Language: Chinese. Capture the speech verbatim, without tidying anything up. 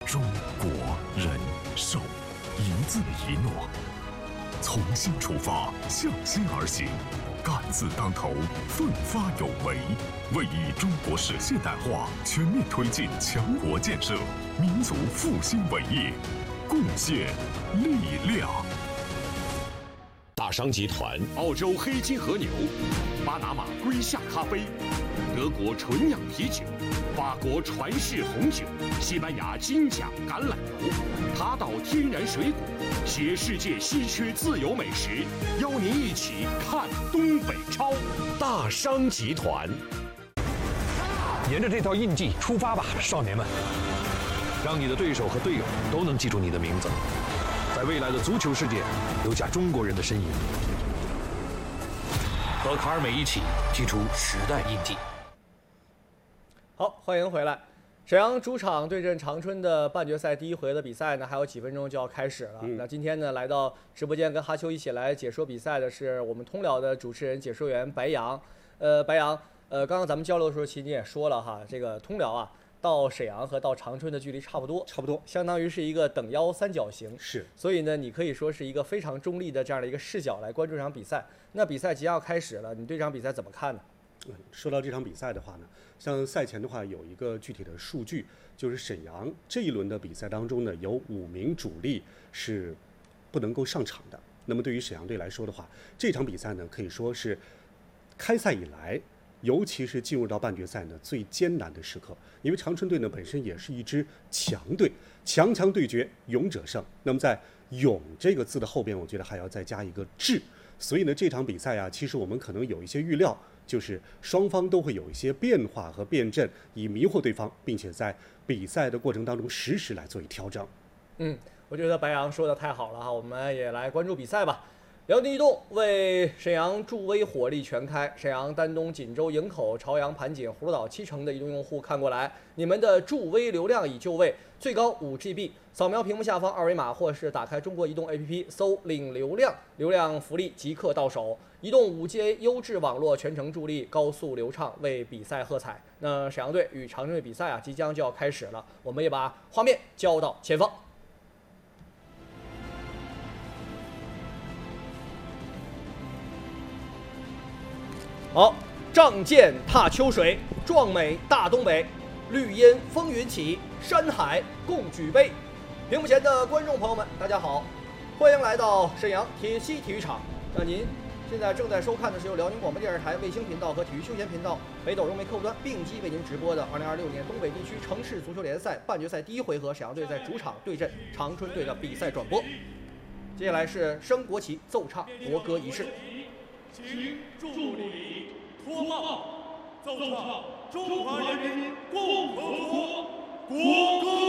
中国人寿，一字一诺，从心出发，向心而行，敢字当头，奋发有为，为以中国式现代化全面推进强国建设、民族复兴伟业贡献力量。 大商集团澳洲黑金和牛、巴拿马龟夏咖啡、德国纯酿啤酒、法国传世红酒、西班牙金奖橄榄油、塔岛天然水果，携世界稀缺自由美食，邀您一起看东北超。大商集团， 沿着这条印记出发吧，少年们！让你的对手和队友都能记住你的名字，在未来的足球世界留下中国人的身影。和卡尔美一起记出时代印记。 好，欢迎回来。沈阳主场对阵长春的半决赛第一回的比赛呢，还有几分钟就要开始了。嗯、那今天呢，来到直播间跟哈秋一起来解说比赛的是我们通辽的主持人、解说员白杨。呃，白杨，呃，刚刚咱们交流的时候，其实你也说了哈，这个通辽啊，到沈阳和到长春的距离差不多， 差不多， 相当于是一个等腰三角形。 是， 所以呢，你可以说是一个非常中立的这样的一个视角来关注这场比赛。那比赛即将要开始了，你对这场比赛怎么看呢？ 说到这场比赛的话呢，像赛前的话有一个具体的数据，就是沈阳这一轮的比赛当中呢，有五名主力是不能够上场的。那么对于沈阳队来说的话，这场比赛呢可以说是开赛以来，尤其是进入到半决赛呢最艰难的时刻。因为长春队呢本身也是一支强队，强强对决，勇者胜。那么在勇这个字的后边，我觉得还要再加一个智。所以呢，这场比赛啊，其实我们可能有一些预料，就是双方都会有一些变化和变阵，以迷惑对方，并且在比赛的过程当中实时来做一调整。 嗯，我觉得白杨说的太好了哈，我们也来关注比赛吧。辽宁移动为沈阳助威火力全开，沈阳、丹东、锦州、营口、朝阳、盘锦、葫芦岛七成的移动用户看过来，你们的助威流量已就位，最高五 G B， 扫描屏幕下方二维码，或是打开中国移动 A P P 搜领流量，流量福利即刻到手。移动 五 G A 优质网络全程助力，高速流畅，为比赛喝彩。那沈阳队与长春队比赛啊，即将就要开始了，我们也把画面交到前方。好，仗剑踏秋水，壮美大东北，绿烟风云起，山海共举杯。屏幕前的观众朋友们，大家好，欢迎来到沈阳铁西体育场。那您现在正在收看的是由辽宁广播电视台卫星频道和体育休闲频道、北斗融媒客户端并机为您直播的二零二六年东北地区城市足球联赛半决赛第一回合，沈阳队在主场对阵长春队的比赛转播。接下来是升国旗、奏唱国歌仪式。 请助理脱帽，奏唱中华人民共和国国歌。